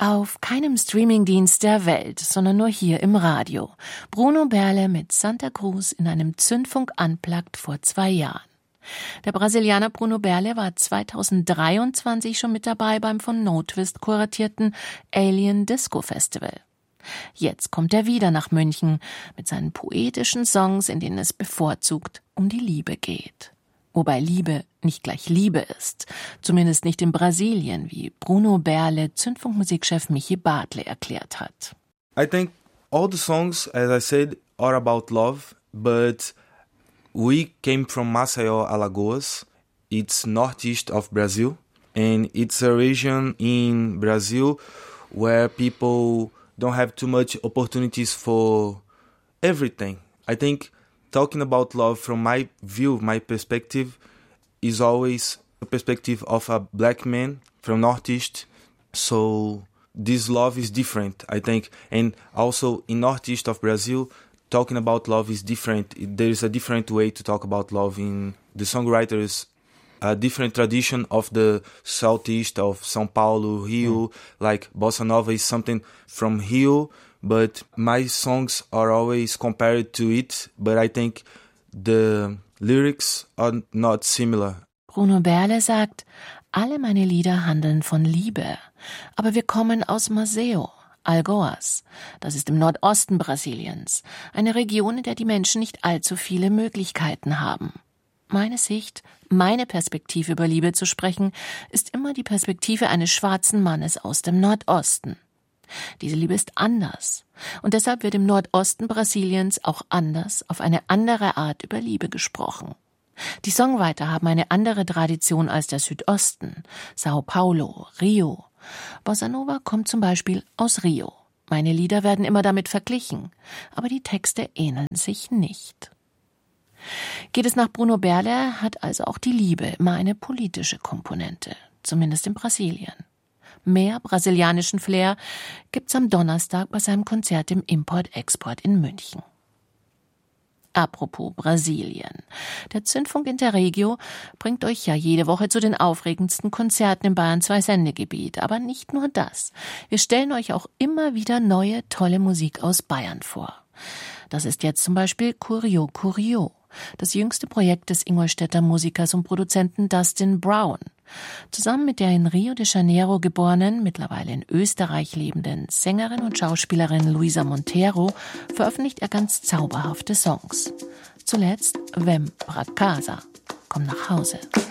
Auf keinem Streamingdienst der Welt, sondern nur hier im Radio. Bruno Berle mit Santa Cruz in einem Zündfunk Unplugged vor 2 Jahren. Der Brasilianer Bruno Berle war 2023 schon mit dabei beim von No-Twist kuratierten Alien Disco Festival. Jetzt kommt er wieder nach München mit seinen poetischen Songs, in denen es bevorzugt um die Liebe geht. Wobei Liebe nicht gleich Liebe ist, zumindest nicht in Brasilien, wie Bruno Berle Zündfunkmusikchef Michi Bartle erklärt hat. I think all the songs, as I said, are about love, but we came from Maceió, Alagoas. It's northeast of Brazil, and it's a region in Brazil where people don't have too much opportunities for everything. I think talking about love from my view, my perspective, is always a perspective of a black man from Northeast. So this love is different, I think. And also in Northeast of Brazil, talking about love is different. There is a different way to talk about love. In the songwriters, a different tradition of the Southeast of São Paulo, Rio, like Bossa Nova is something from Rio, but my songs are always compared to it, but I think the lyrics are not similar. Bruno Berle sagt, alle meine Lieder handeln von Liebe, aber wir kommen aus Maceió, Alagoas. Das ist im Nordosten Brasiliens, eine Region, in der die Menschen nicht allzu viele Möglichkeiten haben. Meine Sicht, meine Perspektive über Liebe zu sprechen, ist immer die Perspektive eines schwarzen Mannes aus dem Nordosten. Diese Liebe ist anders und deshalb wird im Nordosten Brasiliens auch anders, auf eine andere Art über Liebe gesprochen. Die Songwriter haben eine andere Tradition als der Südosten, São Paulo, Rio. Bossa Nova kommt zum Beispiel aus Rio. Meine Lieder werden immer damit verglichen, aber die Texte ähneln sich nicht. Geht es nach Bruno Berle, hat also auch die Liebe immer eine politische Komponente, zumindest in Brasilien. Mehr brasilianischen Flair gibt's am Donnerstag bei seinem Konzert im Import-Export in München. Apropos Brasilien. Der Zündfunk Interregio bringt euch ja jede Woche zu den aufregendsten Konzerten im Bayern 2 Sendegebiet. Aber nicht nur das. Wir stellen euch auch immer wieder neue, tolle Musik aus Bayern vor. Das ist jetzt zum Beispiel Curio Curio, das jüngste Projekt des Ingolstädter Musikers und Produzenten Dustin Brown. Zusammen mit der in Rio de Janeiro geborenen, mittlerweile in Österreich lebenden Sängerin und Schauspielerin Luisa Montero veröffentlicht er ganz zauberhafte Songs. Zuletzt Vem pra casa, komm nach Hause.